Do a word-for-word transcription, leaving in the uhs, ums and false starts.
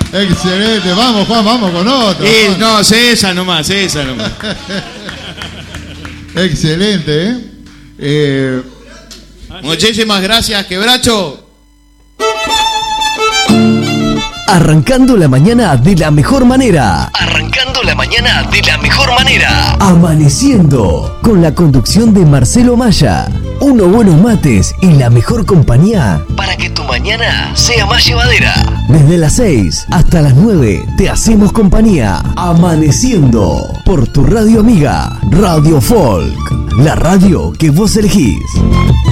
Excelente, vamos Juan, vamos con otra. Eh, no, esa nomás, esa nomás. Excelente, ¿eh? eh Muchísimas gracias, Quebracho. Arrancando la mañana de la mejor manera. Arrancando la mañana de la mejor manera. Amaneciendo. Con la conducción de Marcelo Maya. Unos buenos mates y la mejor compañía para que tu mañana sea más llevadera. Desde las seis hasta las nueve te hacemos compañía. Amaneciendo. Por tu radio amiga, Radio Folk. La radio que vos elegís.